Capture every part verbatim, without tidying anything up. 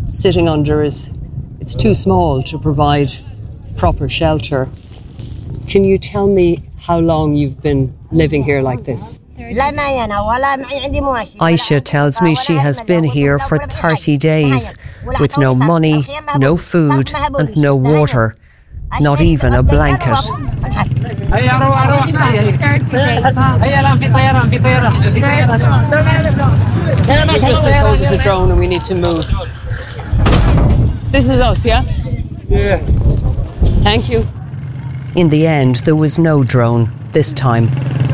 sitting under is, it's too small to provide proper shelter. Can you tell me how long you've been living here like this? Aisha tells me she has been here for thirty days with no money, no food and no water, not even a blanket. We've just been told there's a drone and we need to move. This is us, yeah? Yeah. Thank you. In the end, there was no drone this time.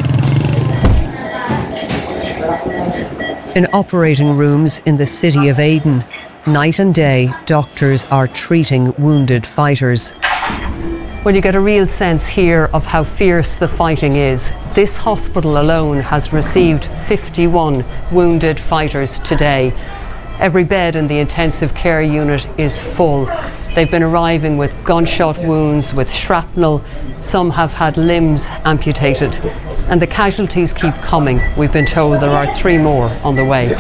In operating rooms in the city of Aden, night and day, doctors are treating wounded fighters. Well, you get a real sense here of how fierce the fighting is. This hospital alone has received fifty-one wounded fighters today. Every bed in the intensive care unit is full. They've been arriving with gunshot wounds, with shrapnel. Some have had limbs amputated. And the casualties keep coming. We've been told there are three more on the way.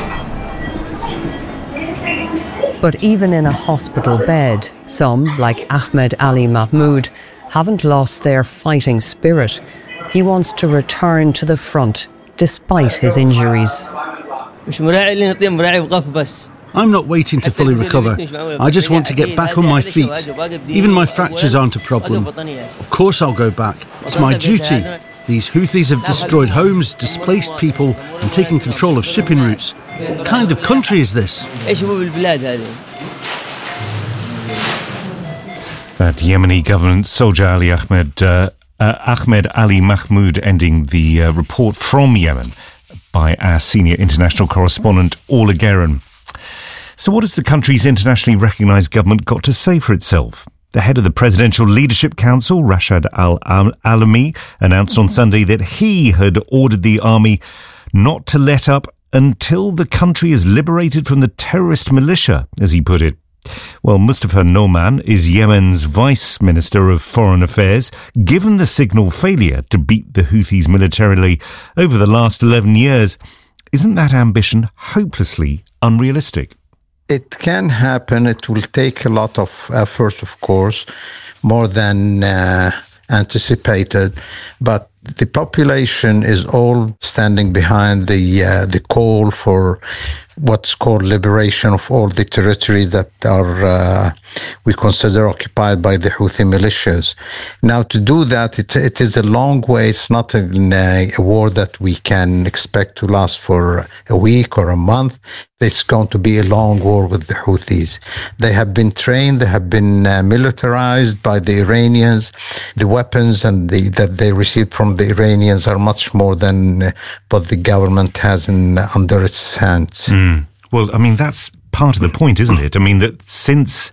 But even in a hospital bed, some, like Ahmed Ali Mahmoud, haven't lost their fighting spirit. He wants to return to the front, despite his injuries. I'm not waiting to fully recover. I just want to get back on my feet. Even my fractures aren't a problem. Of course I'll go back. It's my duty. These Houthis have destroyed homes, displaced people and taken control of shipping routes. What kind of country is this? That Yemeni government soldier Ali Ahmed, uh, uh, Ahmed Ali Mahmoud ending the uh, report from Yemen by our senior international correspondent, Orla Guerin. So what has the country's internationally recognised government got to say for itself? The head of the Presidential Leadership Council, Rashad Al-Alami, announced on Sunday that he had ordered the army not to let up until the country is liberated from the terrorist militia, as he put it. Well, Mustafa Noman is Yemen's Vice Minister of Foreign Affairs. Given the signal failure to beat the Houthis militarily over the last eleven years, isn't that ambition hopelessly unrealistic? It can happen. It will take a lot of effort, of course, more than uh, anticipated. But the population is all standing behind the uh, the call for what's called liberation of all the territories that are uh, we consider occupied by the Houthi militias. Now, to do that, it, it is a long way. It's not a, a war that we can expect to last for a week or a month. It's going to be a long war with the Houthis. They have been trained, they have been uh, militarized by the Iranians. The weapons and the, that they received from the Iranians are much more than uh, what the government has in, uh, under its hands. Mm. Well, I mean, that's part of the point, isn't it? I mean, that since,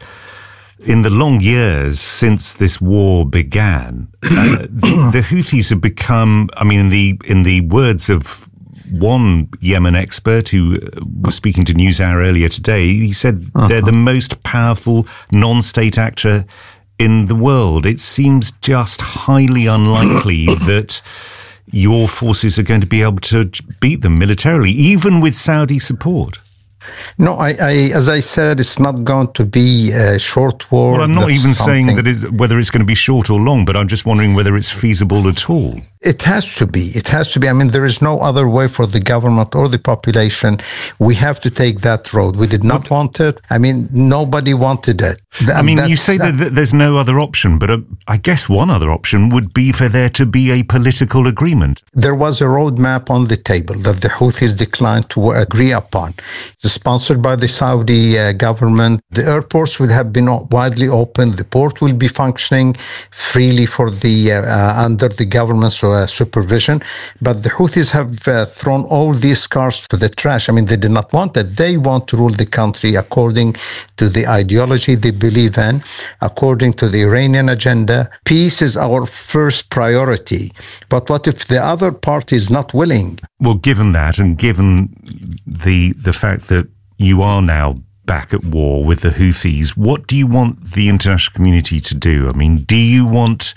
in the long years since this war began, uh, the, the Houthis have become, I mean, in the, in the words of one Yemen expert who was speaking to NewsHour earlier today, he said uh-huh. they're the most powerful non-state actor in the world. It seems just highly unlikely that your forces are going to be able to beat them militarily, even with Saudi support. No, I, I, as I said, it's not going to be a short war. Well, I'm not That's even something... saying that it's, whether it's going to be short or long, but I'm just wondering whether it's feasible at all. It has to be. It has to be. I mean, there is no other way for the government or the population. We have to take that road. We did not what? want it. I mean, nobody wanted it. Th- I mean, you say that, that there's no other option, but uh, I guess one other option would be for there to be a political agreement. There was a roadmap on the table that the Houthis declined to agree upon. It's sponsored by the Saudi uh, government. The airports will have been widely open. The port will be functioning freely for the uh, uh, under the government's uh, supervision. But the Houthis have uh, thrown all these cards to the trash. I mean, they did not want that. They want to rule the country according to the ideology they believe in, according to the Iranian agenda. Peace is our first priority. But what if the other party is not willing? Well, given that, and given the the fact that you are now back at war with the Houthis, what do you want the international community to do? I mean, do you want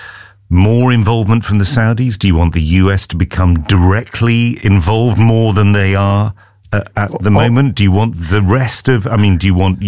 more involvement from the Saudis? Do you want the U S to become directly involved more than they are uh, at the moment? Do you want the rest of, I mean, do you want